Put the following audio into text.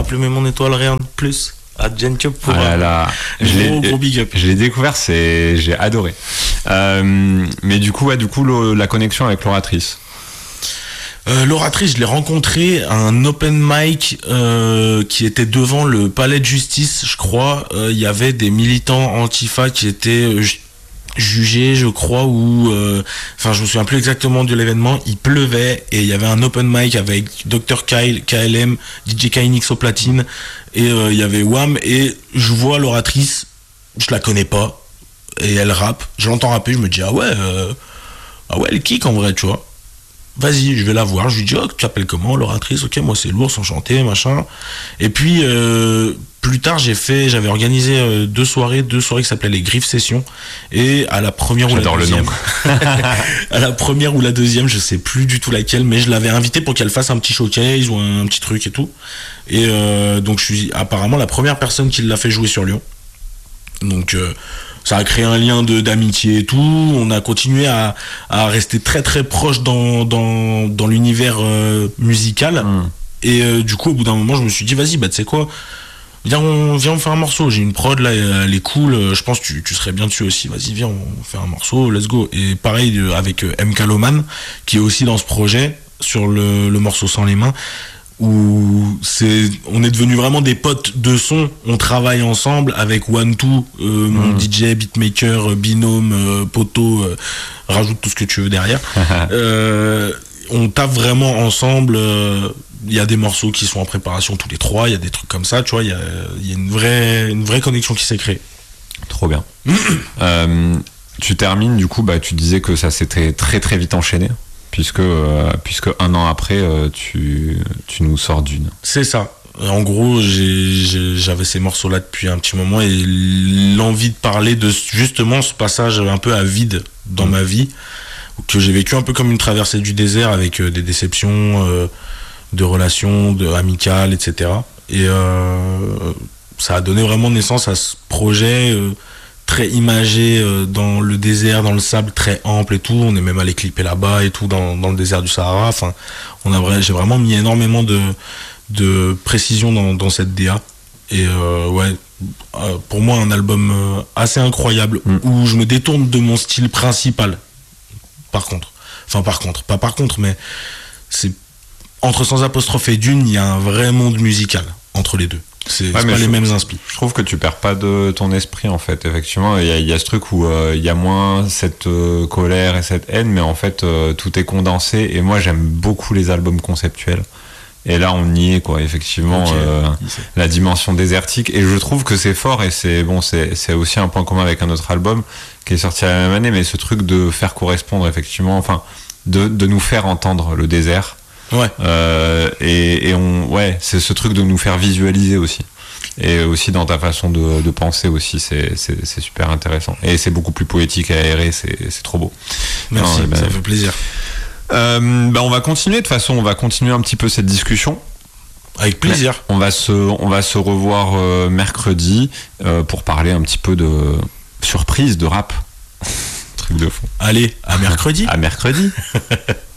plumé mon étoile, rien de plus. À Genkyo pour gros big up. Je l'ai découvert, j'ai adoré. Mais du coup, la connexion avec l'oratrice. L'oratrice, je l'ai rencontrée à un open mic qui était devant le palais de justice, je crois. Il y avait des militants Antifa qui étaient jugés, je crois, ou je me souviens plus exactement de l'événement. Il pleuvait et il y avait un open mic avec Dr Kyle, KLM, DJ Kynix au platine et il y avait Wham, et je vois l'oratrice, je la connais pas et elle rappe. Je l'entends rapper, je me dis ah ouais elle kick en vrai, tu vois. Vas-y, je vais la voir. Je lui dis, tu t'appelles comment, l'oratrice? Ok, moi c'est lourd, enchanté, machin. Et puis, plus tard, j'avais organisé deux soirées qui s'appelaient les Griffes Sessions. Et à la première ou la deuxième. À la première ou la deuxième, je sais plus du tout laquelle, mais je l'avais invitée pour qu'elle fasse un petit showcase ou un petit truc et tout. Et donc, je suis apparemment la première personne qui l'a fait jouer sur Lyon. Donc, ça a créé un lien d'amitié et tout. On a continué à rester très très proche dans l'univers musical. Et du coup, au bout d'un moment, je me suis dit, vas-y, tu sais quoi, viens on fait un morceau. J'ai une prod là, elle est cool. Je pense que tu serais bien dessus aussi. Vas-y, viens, on fait un morceau, let's go. Et pareil avec MK Loman, qui est aussi dans ce projet, sur le morceau Sans les mains, où on est devenus vraiment des potes de son. On travaille ensemble avec One Two, mon DJ, beatmaker, binôme, poteau, rajoute tout ce que tu veux derrière. On tape vraiment ensemble. Il y a des morceaux qui sont en préparation tous les trois, il y a des trucs comme ça, tu vois, il y a une vraie connexion qui s'est créée. Trop bien. Tu termines, du coup, tu disais que ça s'était très très vite enchaîné. Puisque un an après, tu nous sors Dune. C'est ça. En gros, j'avais ces morceaux-là depuis un petit moment et l'envie de parler de justement ce passage un peu à vide dans ma vie, que j'ai vécu un peu comme une traversée du désert avec des déceptions, de relations, amicales, etc. Et ça a donné vraiment naissance à ce projet très imagé dans le désert, dans le sable, très ample et tout. On est même allé clipper là-bas et tout, dans le désert du Sahara. Enfin, j'ai vraiment mis énormément de précision dans cette DA. Et pour moi, un album assez incroyable, où je me détourne de mon style principal. Mais c'est entre Sans apostrophe et Dune, il y a un vrai monde musical entre les deux. C'est pas les mêmes inspi. Je trouve que tu perds pas de ton esprit, en fait. Effectivement, il y a ce truc où il y a moins cette colère et cette haine, mais en fait tout est condensé. Et moi, j'aime beaucoup les albums conceptuels. Et là, on y est, quoi. Effectivement, la dimension désertique. Et je trouve que c'est fort, et c'est aussi un point commun avec un autre album qui est sorti la même année, mais ce truc de faire correspondre, effectivement, enfin, de nous faire entendre le désert. Ouais. C'est ce truc de nous faire visualiser aussi. Et aussi dans ta façon de penser aussi, c'est super intéressant. Et c'est beaucoup plus poétique et aéré, c'est trop beau. Merci, ça fait plaisir. On va continuer, de toute façon, on va continuer un petit peu cette discussion. Avec plaisir. On va se revoir mercredi pour parler un petit peu de surprise de rap. Truc de fou. Allez, à mercredi. À mercredi.